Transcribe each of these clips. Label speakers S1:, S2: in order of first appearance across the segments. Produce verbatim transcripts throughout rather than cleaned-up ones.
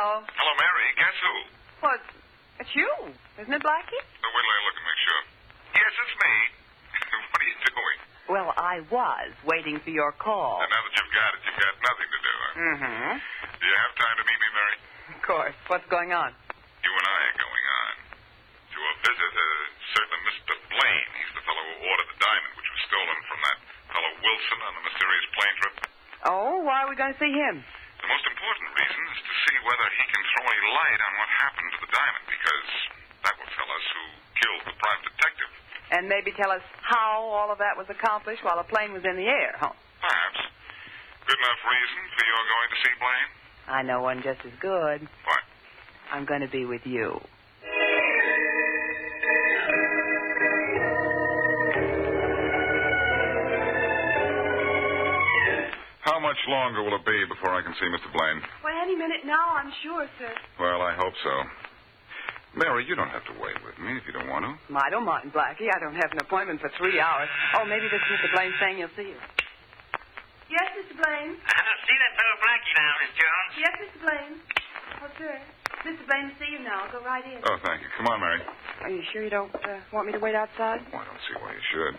S1: Hello.
S2: Hello, Mary. Guess who?
S1: Well, it's, it's you. Isn't it, Blackie?
S2: Oh, wait till I look and make sure. Yes, it's me. What are you doing?
S1: Well, I was waiting for your call.
S2: And now that you've got it, you've got nothing to do. Huh?
S1: Mm-hmm.
S2: Do you have time to meet me, Mary?
S1: Of course. What's going on?
S2: You and I are going on to a visit a certain Mister Blaine. He's the fellow who ordered the diamond, which was stolen from that fellow Wilson on the mysterious plane trip.
S1: Oh, why are we going to see him?
S2: The most important reason is to see whether he can throw any light on what happened to the diamond, because that will tell us who killed the private detective.
S1: And maybe tell us how all of that was accomplished while the plane was in the air, huh?
S2: Perhaps. Good enough reason for your going to see Blaine?
S1: I know one just as good.
S2: What?
S1: I'm going to be with you.
S2: How much longer will it be before I can see Mister Blaine?
S3: Well, any minute now, I'm sure, sir.
S2: Well, I hope so. Mary, you don't have to wait with me if you don't want to.
S1: I don't mind, Blackie. I don't have an appointment for three hours. Oh, maybe this Mister Blaine's saying he'll see you.
S3: Yes, Mister Blaine.
S4: Uh, see that fellow Blackie now, Miss Jones?
S3: Yes, Mister Blaine. Oh, sir. Mister Blaine will see you now. Go right in.
S2: Oh, thank you. Come on, Mary.
S1: Are you sure you don't uh, want me to wait outside?
S2: Well, I don't see why you should.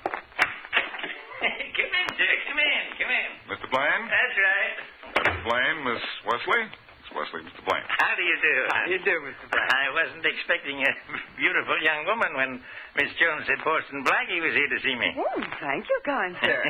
S4: Come in, sir. Come in. Come in.
S2: Mister Blaine?
S4: That's right.
S2: Mister Blaine, Miss Wesley? Miss Wesley, Mister Blaine.
S4: How do you do?
S1: How do you do, Mister Blaine?
S4: I wasn't expecting a beautiful young woman when Miss Jones said Boston Blackie was here to see me.
S1: Oh, thank you, kind sir.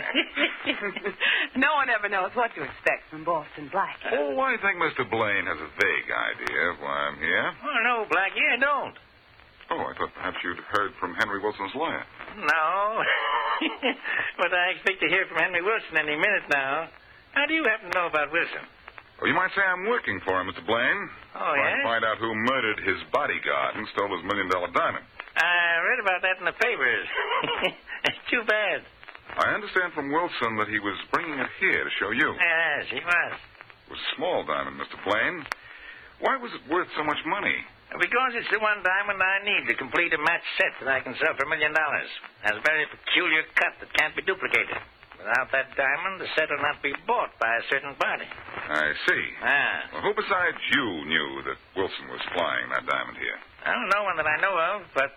S1: No one ever knows what to expect from Boston Blackie.
S2: Oh, I think Mister Blaine has a vague idea of why I'm here.
S4: Oh, no, Blackie, I don't.
S2: Oh, I thought perhaps you'd heard from Henry Wilson's lawyer.
S4: No. But I expect to hear from Henry Wilson any minute now. How do you happen to know about Wilson?
S2: Well, you might say I'm working for him, Mister Blaine.
S4: Oh,
S2: Trying
S4: yes?
S2: to find out who murdered his bodyguard and stole his million-dollar diamond.
S4: I read about that in the papers. It's too bad.
S2: I understand from Wilson that he was bringing it here to show you.
S4: Yes, he was.
S2: It was a small diamond, Mister Blaine. Why was it worth so much money?
S4: Because it's the one diamond I need to complete a match set that I can sell for a million dollars. It has a very peculiar cut that can't be duplicated. Without that diamond, the set will not be bought by a certain party.
S2: I see.
S4: Ah.
S2: Well, who besides you knew that Wilson was flying that diamond here?
S4: Well, no one that I know of, but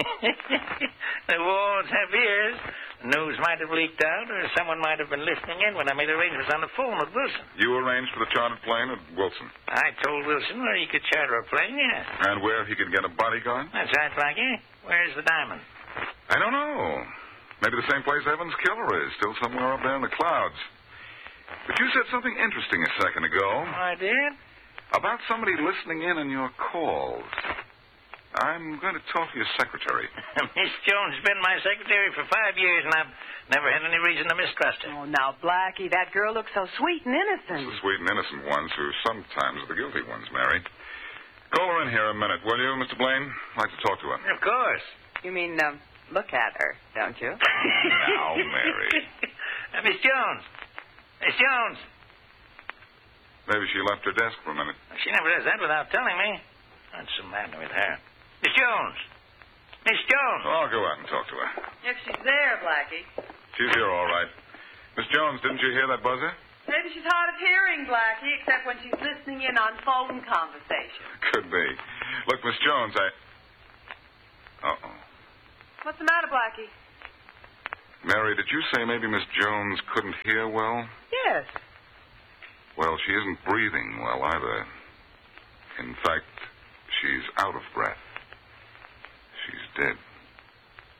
S4: the walls have ears. The news might have leaked out, or someone might have been listening in when I made arrangements on the phone with Wilson.
S2: You arranged for the chartered plane at Wilson?
S4: I told Wilson where he could charter a plane, yes.
S2: And where he could get a bodyguard?
S4: That's right, Blackie. Where's the diamond?
S2: I don't know. Maybe the same place Evans' killer is, still somewhere up there in the clouds. But you said something interesting a second ago.
S4: Oh, I did?
S2: About somebody listening in on your calls. I'm going to talk to your secretary.
S4: Miss Jones has been my secretary for five years, and I've never had any reason to mistrust her.
S1: Oh, now, Blackie, that girl looks so sweet and innocent.
S2: It's the sweet and innocent ones who sometimes are the guilty ones, Mary. Call her in here a minute, will you, Mister Blaine? I'd like to talk to her.
S4: Of course.
S1: You mean, um, look at her, don't you?
S2: Now, Mary.
S4: uh, Miss Jones. Miss Jones.
S2: Maybe she left her desk for a minute.
S4: She never does that without telling me. What's the matter with her? Miss Jones. Miss Jones.
S2: Oh, I'll go out and talk to her.
S1: If she's there, Blackie.
S2: She's here, all right. Miss Jones, didn't you hear that buzzer?
S1: Maybe she's hard of hearing, Blackie, except when she's listening in on phone conversation.
S2: Could be. Look, Miss Jones, I... Uh-oh.
S1: What's the matter, Blackie?
S2: Mary, did you say maybe Miss Jones couldn't hear well?
S1: Yes.
S2: Well, she isn't breathing well either. In fact, she's out of breath. She's dead.